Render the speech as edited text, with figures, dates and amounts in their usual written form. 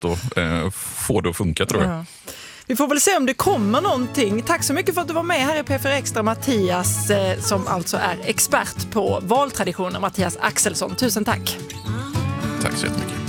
att få det att funka, tror jag. Ja. Vi får väl se om det kommer någonting. Tack så mycket för att du var med här i P4 Extra, Mattias, som alltså är expert på valtraditioner, Mattias Axelsson. Tusen tack. Tack så jättemycket.